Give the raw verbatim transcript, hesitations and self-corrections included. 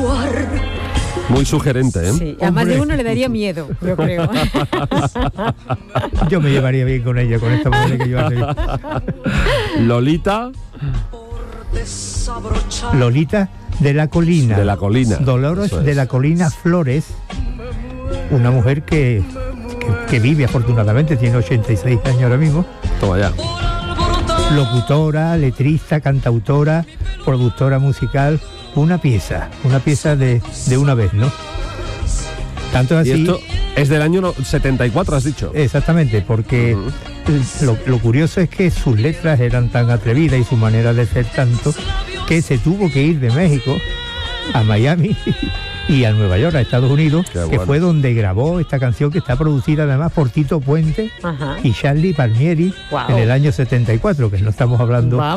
Muy sugerente, ¿eh? Sí, a más de uno le daría miedo, yo creo. Yo me llevaría bien con ella, con esta mujer que yo hace. Lolita. Lolita de la Colina. De la Colina. Dolores es. de la Colina Flores, una mujer que, que, que vive afortunadamente, tiene ochenta y seis años ahora mismo. Toma ya. Locutora, letrista, cantautora, productora musical, una pieza, una pieza de, de una vez, ¿no? Tanto es Y así. esto es del año setenta y cuatro, has dicho. Exactamente, porque uh-huh. lo, lo curioso es que sus letras eran tan atrevidas y su manera de ser tanto que se tuvo que ir de México a Miami y a Nueva York, a Estados Unidos, Qué que bueno. fue donde grabó esta canción, que está producida además por Tito Puente Ajá. y Charlie Palmieri. Wow. En el año setenta y cuatro, que no estamos hablando Vamos.